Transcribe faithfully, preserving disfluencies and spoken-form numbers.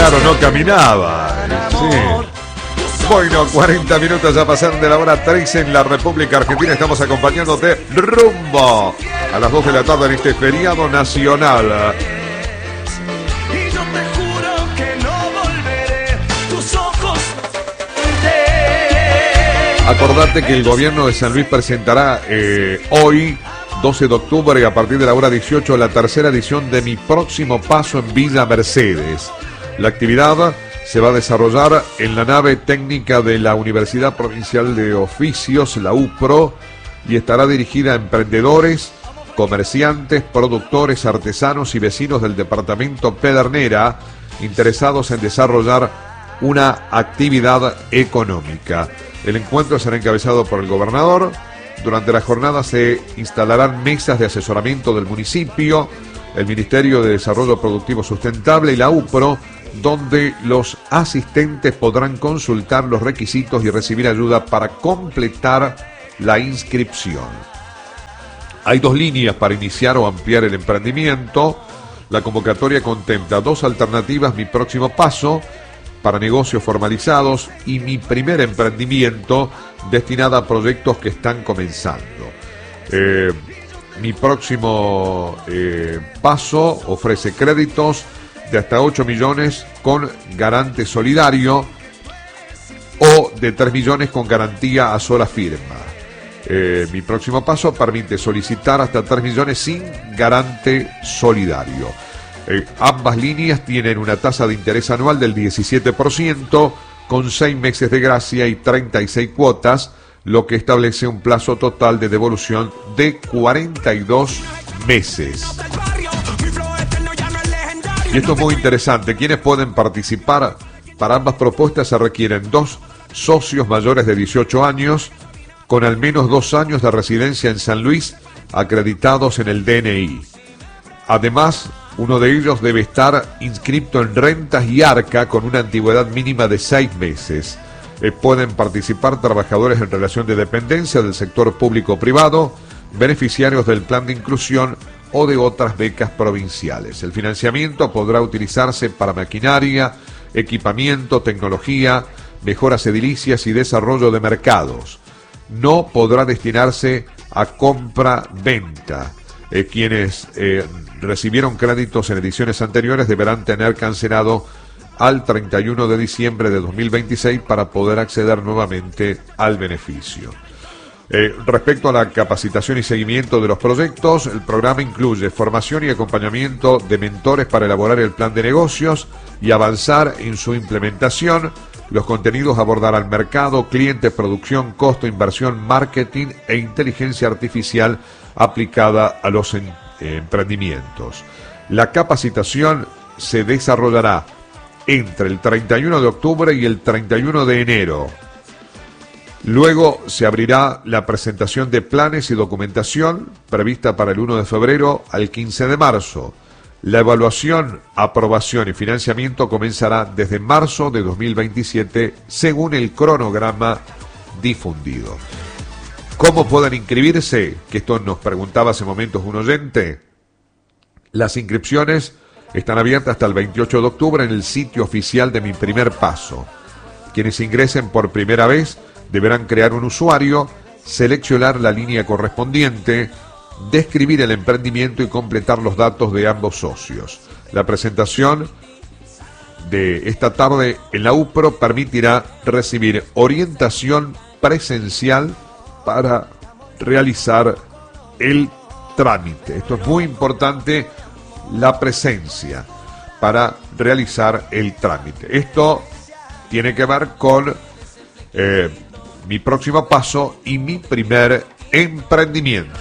Claro, no caminaba. Sí. Bueno, cuarenta minutos ya pasaron de la hora tres en la República Argentina. Estamos acompañándote rumbo a las dos de la tarde en este feriado nacional. Acordate que el gobierno de San Luis presentará eh, hoy, doce de octubre, a partir de la hora dieciocho, la tercera edición de Mi Próximo Paso en Villa Mercedes. La actividad se va a desarrollar en la nave técnica de la Universidad Provincial de Oficios, la U P R O, y estará dirigida a emprendedores, comerciantes, productores, artesanos y vecinos del departamento Pedernera interesados en desarrollar una actividad económica. El encuentro será encabezado por el gobernador. Durante la jornada se instalarán mesas de asesoramiento del municipio, el Ministerio de Desarrollo Productivo Sustentable y la U P R O, donde los asistentes podrán consultar los requisitos y recibir ayuda para completar la inscripción. Hay dos líneas para iniciar o ampliar el emprendimiento. La convocatoria contempla dos alternativas: Mi Próximo Paso, para negocios formalizados, y Mi Primer Emprendimiento, destinada a proyectos que están comenzando. Eh, Mi Próximo eh, Paso ofrece créditos de hasta ocho millones con garante solidario o de tres millones con garantía a sola firma. Eh, Mi Próximo Paso permite solicitar hasta tres millones sin garante solidario. Eh, ambas líneas tienen una tasa de interés anual del diecisiete por ciento con seis meses de gracia y treinta y seis cuotas, lo que establece un plazo total de devolución de cuarenta y dos meses. Y esto es muy interesante. ¿Quiénes pueden participar? Para ambas propuestas se requieren dos socios mayores de dieciocho años con al menos dos años de residencia en San Luis acreditados en el D N I. Además, uno de ellos debe estar inscrito en Rentas y Arca con una antigüedad mínima de seis meses. Eh, pueden participar trabajadores en relación de dependencia del sector público-privado, beneficiarios del Plan de Inclusión o de otras becas provinciales. El financiamiento podrá utilizarse para maquinaria, equipamiento, tecnología, mejoras edilicias y desarrollo de mercados. No podrá destinarse a compra-venta. Eh, quienes eh, recibieron créditos en ediciones anteriores deberán tener cancelado al treinta y uno de diciembre de dos mil veintiséis para poder acceder nuevamente al beneficio. Eh, respecto a la capacitación y seguimiento de los proyectos, el programa incluye formación y acompañamiento de mentores para elaborar el plan de negocios y avanzar en su implementación. Los contenidos abordarán mercado, clientes, producción, costo, inversión, marketing e inteligencia artificial aplicada a los en, eh, emprendimientos. La capacitación se desarrollará entre el treinta y uno de octubre y el treinta y uno de enero. Luego se abrirá la presentación de planes y documentación prevista para el uno de febrero al quince de marzo. La evaluación, aprobación y financiamiento comenzará desde marzo de dos mil veintisiete según el cronograma difundido. ¿Cómo pueden inscribirse? Que esto nos preguntaba hace momentos un oyente. Las inscripciones están abiertas hasta el veintiocho de octubre en el sitio oficial de Mi Primer Paso. Quienes ingresen por primera vez deberán crear un usuario, seleccionar la línea correspondiente, describir el emprendimiento y completar los datos de ambos socios. La presentación de esta tarde en la U P R O permitirá recibir orientación presencial para realizar el trámite. Esto es muy importante, la presencia para realizar el trámite. Esto tiene que ver con eh, Mi Próximo Paso y Mi Primer Emprendimiento.